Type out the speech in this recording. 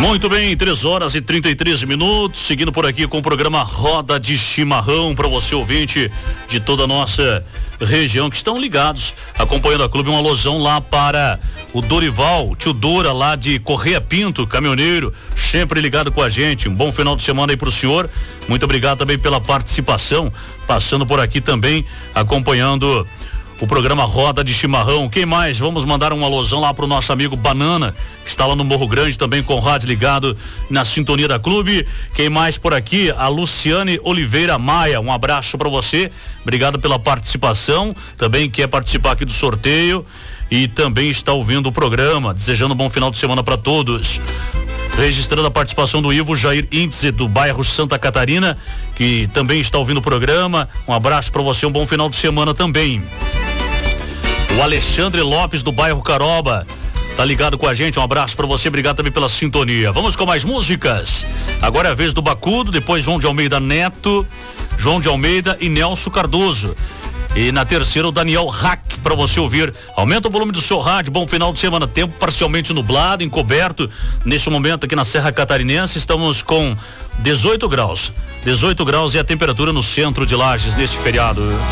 Muito bem, 3h33, seguindo por aqui com o programa Roda de Chimarrão para você ouvinte de toda a nossa região que estão ligados, acompanhando a clube. Um alusão lá para o Dorival, tio Dora lá de Correia Pinto, caminhoneiro, sempre ligado com a gente. Um bom final de semana aí pro senhor. Muito obrigado também pela participação, passando por aqui também, acompanhando o programa Roda de Chimarrão. Quem mais? Vamos mandar um alusão lá pro nosso amigo Banana, que está lá no Morro Grande também com o rádio ligado na sintonia da clube. Quem mais por aqui? A Luciane Oliveira Maia, um abraço para você, obrigado pela participação, também quer participar aqui do sorteio e também está ouvindo o programa, desejando um bom final de semana para todos. Registrando a participação do Ivo Jair Índice, do bairro Santa Catarina, que também está ouvindo o programa. Um abraço para você, um bom final de semana também. O Alexandre Lopes, do bairro Caroba, tá ligado com a gente, um abraço pra você, obrigado também pela sintonia. Vamos com mais músicas. Agora é a vez do Bacudo, depois João de Almeida Neto, João de Almeida e Nelson Cardoso. E na terceira o Daniel Hack pra você ouvir. Aumenta o volume do seu rádio, bom final de semana. Tempo parcialmente nublado, encoberto. Neste momento aqui na Serra Catarinense estamos com 18 graus. 18 graus é a temperatura no centro de Lages neste feriado.